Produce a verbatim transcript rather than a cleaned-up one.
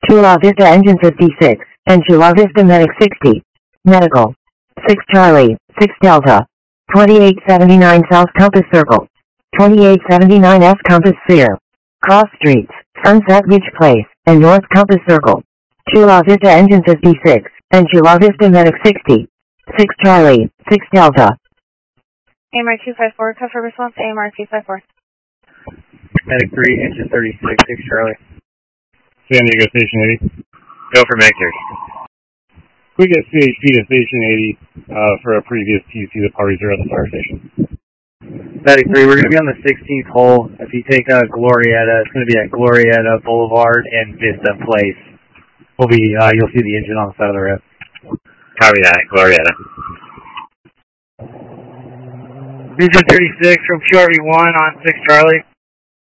Chula Vista Engine fifty-six, and Chula Vista Medic sixty. Medical. six Charlie, six Delta. twenty-eight seventy-nine South Compass Circle. twenty-eight seventy-nine F Compass Sphere. Cross Streets, Sunset Beach Place, and North Compass Circle. Chula Vista Engine fifty-six, and Chula Vista Medic sixty. six Charlie, six Delta. A M R two five four, cover response, A M R two five four. Medic three, Engine thirty-six, six Charlie. San Diego Station eighty. Go for Medic three. We get C H P to Station eighty uh, for a previous T C. The parties are at the fire station. Medic three, we're going to be on the sixteenth hole. If you take uh, Glorietta, it's going to be at Glorietta Boulevard and Vista Place. We'll be, uh, you'll see the engine on the side of the road. Copy that, Glorietta. Engine thirty-six from Q R V one on six Charlie.